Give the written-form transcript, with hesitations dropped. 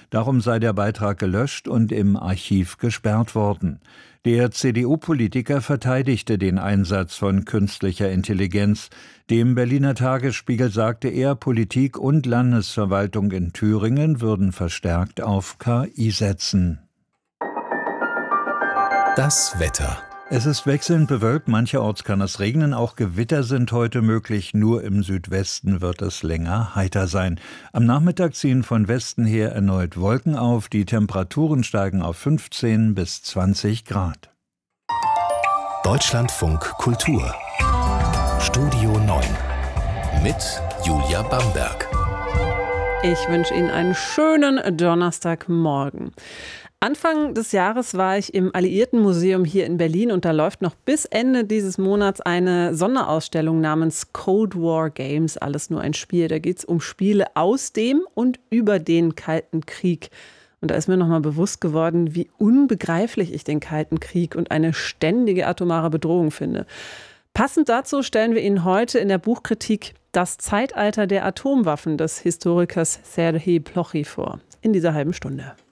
Darum sei der Beitrag gelöscht und im Archiv gesperrt worden. Der CDU-Politiker verteidigte den Einsatz von künstlicher Intelligenz. Dem Berliner Tagesspiegel sagte er, Politik und Landesverwaltung in Thüringen würden verstärkt auf KI setzen. Das Wetter. Es ist wechselnd bewölkt, mancherorts kann es regnen, auch Gewitter sind heute möglich, nur im Südwesten wird es länger heiter sein. Am Nachmittag ziehen von Westen her erneut Wolken auf, die Temperaturen steigen auf 15 bis 20 Grad. Deutschlandfunk Kultur. Studio 9 mit Julia Bamberg. Ich wünsche Ihnen einen schönen Donnerstagmorgen. Anfang des Jahres war ich im Alliiertenmuseum hier in Berlin und da läuft noch bis Ende dieses Monats eine Sonderausstellung namens Cold War Games, alles nur ein Spiel. Da geht es um Spiele aus dem und über den Kalten Krieg. Und da ist mir nochmal bewusst geworden, wie unbegreiflich ich den Kalten Krieg und eine ständige atomare Bedrohung finde. Passend dazu stellen wir Ihnen heute in der Buchkritik Das Zeitalter der Atomwaffen des Historikers Serhij Plochy vor. In dieser halben Stunde.